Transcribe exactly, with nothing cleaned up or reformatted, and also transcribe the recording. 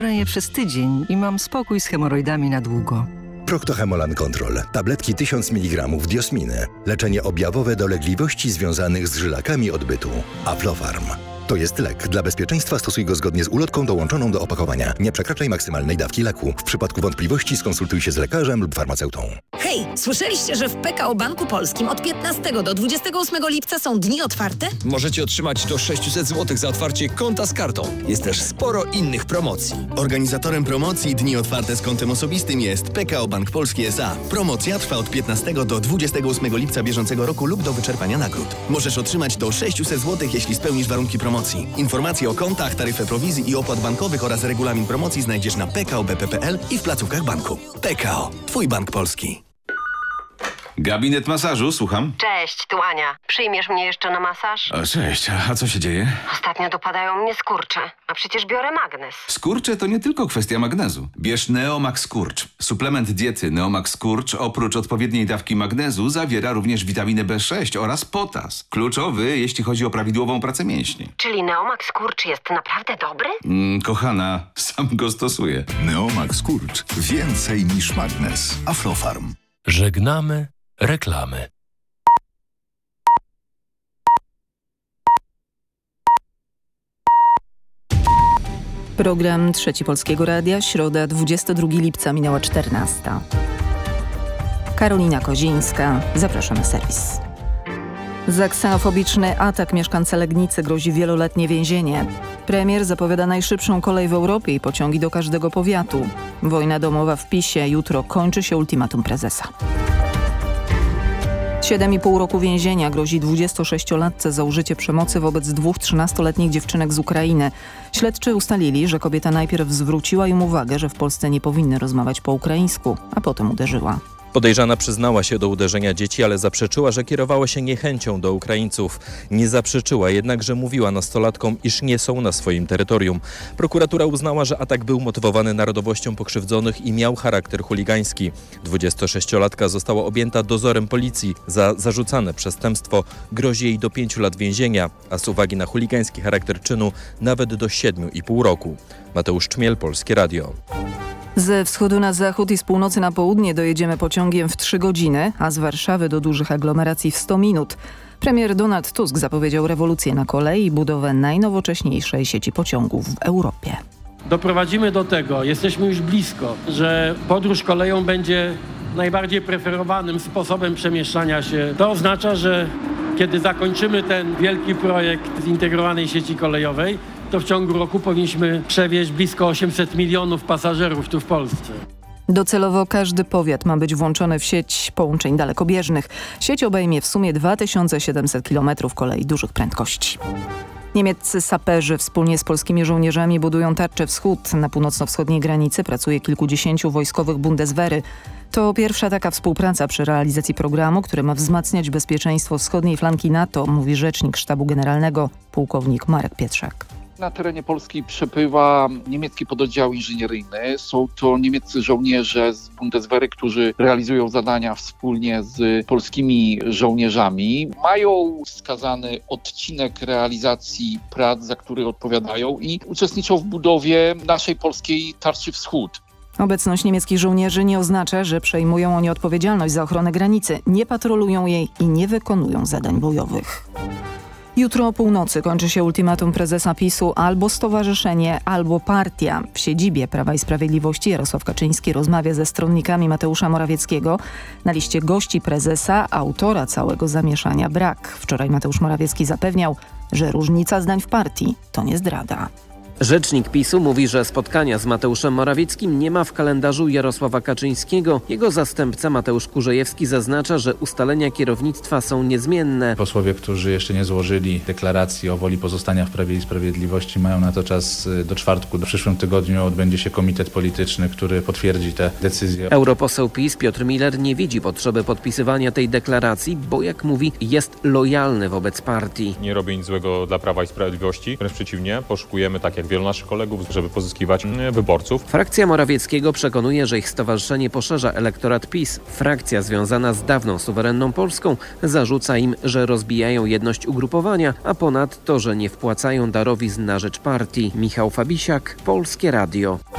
Leję przez tydzień i mam spokój z hemoroidami na długo. Proctohemolan Control. Tabletki tysiąc miligramów diosminy. Leczenie objawowe dolegliwości związanych z żylakami odbytu. Aflofarm. To jest lek. Dla bezpieczeństwa stosuj go zgodnie z ulotką dołączoną do opakowania. Nie przekraczaj maksymalnej dawki leku. W przypadku wątpliwości skonsultuj się z lekarzem lub farmaceutą. Hej, słyszeliście, że w P K O Banku Polskim od piętnastego do dwudziestego ósmego lipca są dni otwarte? Możecie otrzymać do sześćset złotych za otwarcie konta z kartą. Jest też sporo innych promocji. Organizatorem promocji Dni Otwarte z kontem osobistym jest P K O Bank Polski S A. Promocja trwa od piętnastego do dwudziestego ósmego lipca bieżącego roku lub do wyczerpania nagród. Możesz otrzymać do sześćset złotych, jeśli spełnisz warunki promocji. Informacje o kontach, taryfę prowizji i opłat bankowych oraz regulamin promocji znajdziesz na p k o b p kropka p l i w placówkach banku. P K O. Twój bank polski. Gabinet masażu, słucham. Cześć, tu Ania. Przyjmiesz mnie jeszcze na masaż? O, cześć, a co się dzieje? Ostatnio dopadają mnie skurcze, a przecież biorę magnes. Skurcze to nie tylko kwestia magnezu. Bierz Neomax Skurcz. Suplement diety Neomax Skurcz oprócz odpowiedniej dawki magnezu zawiera również witaminę B sześć oraz potas. Kluczowy, jeśli chodzi o prawidłową pracę mięśni. Czyli Neomax Skurcz jest naprawdę dobry? Mm, kochana, sam go stosuję. Neomax Skurcz. Więcej niż magnes. Aflofarm. Żegnamy reklamy. Program Trzeci Polskiego Radia, środa dwudziestego drugiego lipca, minęła czternasta. Karolina Kozińska, zapraszam na serwis. Za ksenofobiczny atak mieszkańca Legnicy grozi wieloletnie więzienie. Premier zapowiada najszybszą kolej w Europie i pociągi do każdego powiatu. Wojna domowa w PiSie. Jutro kończy się ultimatum prezesa. Siedem i pół roku więzienia grozi dwudziestosześciolatce za użycie przemocy wobec dwóch trzynastoletnich dziewczynek z Ukrainy. Śledczy ustalili, że kobieta najpierw zwróciła im uwagę, że w Polsce nie powinny rozmawiać po ukraińsku, a potem uderzyła. Podejrzana przyznała się do uderzenia dzieci, ale zaprzeczyła, że kierowała się niechęcią do Ukraińców. Nie zaprzeczyła jednak, że mówiła nastolatkom, iż nie są na swoim terytorium. Prokuratura uznała, że atak był motywowany narodowością pokrzywdzonych i miał charakter chuligański. dwudziestosześciolatka została objęta dozorem policji. Za zarzucane przestępstwo grozi jej do pięciu lat więzienia, a z uwagi na chuligański charakter czynu nawet do siedmiu i pół roku. Mateusz Czmiel, Polskie Radio. Ze wschodu na zachód i z północy na południe dojedziemy pociągiem w trzy godziny, a z Warszawy do dużych aglomeracji w sto minut. Premier Donald Tusk zapowiedział rewolucję na kolei i budowę najnowocześniejszej sieci pociągów w Europie. Doprowadzimy do tego, jesteśmy już blisko, że podróż koleją będzie najbardziej preferowanym sposobem przemieszczania się. To oznacza, że kiedy zakończymy ten wielki projekt zintegrowanej sieci kolejowej, to w ciągu roku powinniśmy przewieźć blisko osiemset milionów pasażerów tu w Polsce. Docelowo każdy powiat ma być włączony w sieć połączeń dalekobieżnych. Sieć obejmie w sumie dwa tysiące siedemset kilometrów kolei dużych prędkości. Niemieccy saperzy wspólnie z polskimi żołnierzami budują tarczę wschód. Na północno-wschodniej granicy pracuje kilkudziesięciu wojskowych Bundeswehry. To pierwsza taka współpraca przy realizacji programu, który ma wzmacniać bezpieczeństwo wschodniej flanki NATO, mówi rzecznik Sztabu Generalnego, pułkownik Marek Pietrzak. Na terenie Polski przepływa niemiecki pododdział inżynieryjny. Są to niemieccy żołnierze z Bundeswehry, którzy realizują zadania wspólnie z polskimi żołnierzami. Mają wskazany odcinek realizacji prac, za który odpowiadają i uczestniczą w budowie naszej polskiej tarczy wschód. Obecność niemieckich żołnierzy nie oznacza, że przejmują oni odpowiedzialność za ochronę granicy, nie patrolują jej i nie wykonują zadań bojowych. Jutro o północy kończy się ultimatum prezesa PiSu: albo stowarzyszenie, albo partia. W siedzibie Prawa i Sprawiedliwości Jarosław Kaczyński rozmawia ze stronnikami Mateusza Morawieckiego. Na liście gości prezesa autora całego zamieszania brak. Wczoraj Mateusz Morawiecki zapewniał, że różnica zdań w partii to nie zdrada. Rzecznik PiSu mówi, że spotkania z Mateuszem Morawieckim nie ma w kalendarzu Jarosława Kaczyńskiego. Jego zastępca Mateusz Kurzejewski zaznacza, że ustalenia kierownictwa są niezmienne. Posłowie, którzy jeszcze nie złożyli deklaracji o woli pozostania w Prawie i Sprawiedliwości, mają na to czas do czwartku. W przyszłym tygodniu odbędzie się komitet polityczny, który potwierdzi te decyzje. Europoseł PiS Piotr Miller nie widzi potrzeby podpisywania tej deklaracji, bo jak mówi, jest lojalny wobec partii. Nie robię nic złego dla Prawa i Sprawiedliwości, wręcz przeciwnie, poszukujemy, tak jak wielu naszych kolegów, żeby pozyskiwać wyborców. Frakcja Morawieckiego przekonuje, że ich stowarzyszenie poszerza elektorat PiS. Frakcja związana z dawną suwerenną Polską zarzuca im, że rozbijają jedność ugrupowania, a ponadto, że nie wpłacają darowizn na rzecz partii. Michał Fabisiak, Polskie Radio.